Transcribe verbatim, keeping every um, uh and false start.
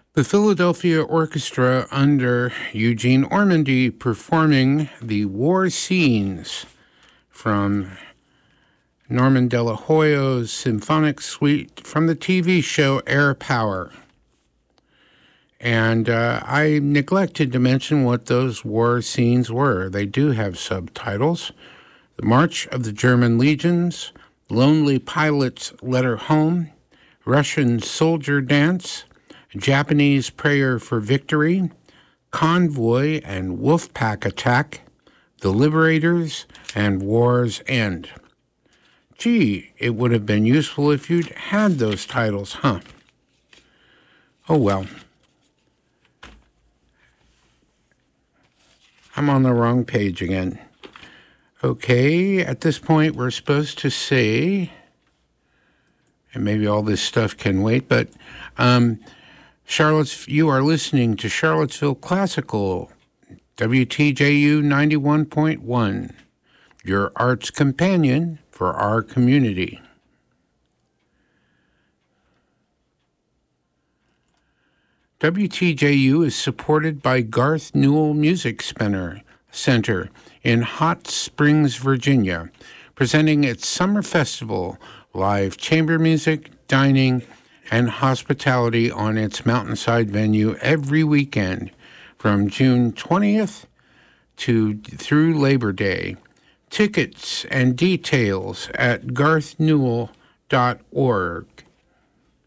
The Philadelphia Orchestra under Eugene Ormandy performing the war scenes from Norman de la Hoyo's symphonic suite from the T V show Air Power. And uh, I neglected to mention what those war scenes were. They do have subtitles. The March of the German Legions, Lonely Pilot's Letter Home, Russian Soldier Dance, Japanese Prayer for Victory, Convoy and Wolfpack Attack, The Liberators, and War's End. Gee, it would have been useful if you'd had those titles, huh? Oh well. I'm on the wrong page again. Okay, at this point we're supposed to say, and maybe all this stuff can wait, but um, Charlottes, you are listening to Charlottesville Classical, W T J U ninety-one point one, your arts companion for our community. W T J U is supported by Garth Newell Music Center Center in Hot Springs, Virginia, presenting its summer festival, live chamber music, dining, and hospitality on its mountainside venue every weekend from June twentieth to through Labor Day. Tickets and details at garth newell dot org.